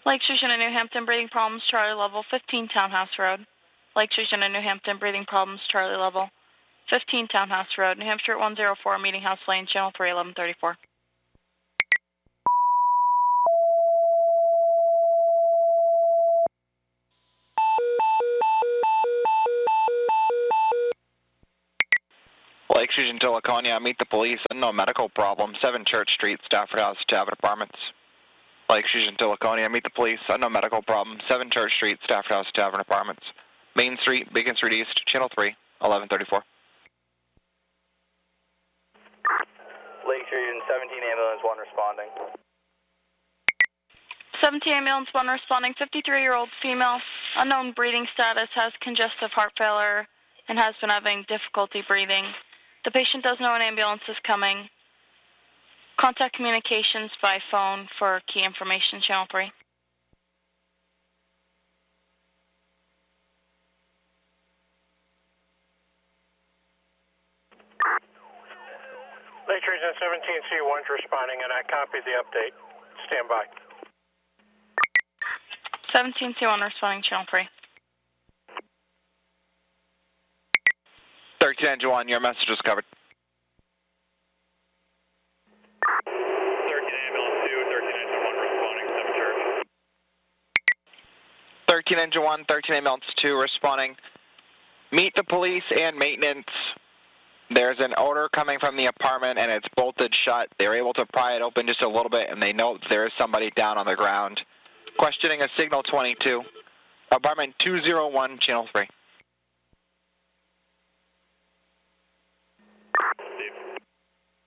Lake Region, New Hampton, breathing problems, Charlie level, 15 Townhouse Road. Lake Region, New Hampton, breathing problems, Charlie level, 15 Townhouse Road, New Hampshire 104, Meeting House Lane, Channel 3, 1134. Lake Region to Laconia, meet the police, no medical problem, 7 Church Street, Stafford House, Tavern Apartments. Lake Region to Laconia, meet the police, no medical problem, 7 Church Street, Stafford House, Tavern Apartments. Main Street, Beacon Street East, Channel 3, 1134. Lake Region 17 ambulance 1 responding. 17 ambulance 1 responding, 53-year-old female, unknown breathing status, has congestive heart failure and has been having difficulty breathing. The patient does know an ambulance is coming. Contact communications by phone for key information, Channel 3. Lake Region 17C1 is responding, and I copied the update. Stand by. 17C1 responding, Channel 3. 13 Engine 1, your message was covered. 13 ambulance 2, 13 engine 1 responding, 7 Church. 13 Engine 1, 13 Ambulance 2 responding. Meet the police and maintenance. There's an odor coming from the apartment and it's bolted shut. They were able to pry it open just a little bit and they know there is somebody down on the ground. Questioning a signal 22. Apartment 201, Channel 3.